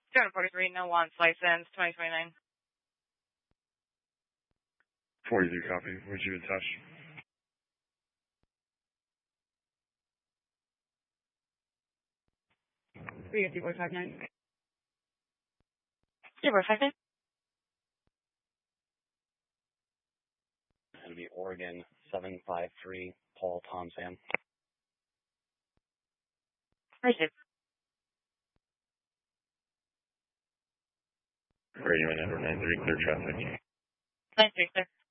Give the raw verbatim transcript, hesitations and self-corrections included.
two forty-three, no wants, license, twenty twenty-nine. forty-three copy. Would you attach? three fifty, four five nine. Yeah, four five nine. It's going to be Oregon seven five three, Paul Tom Sam. Received. Radio number nine three, clear traffic. nine three, clear.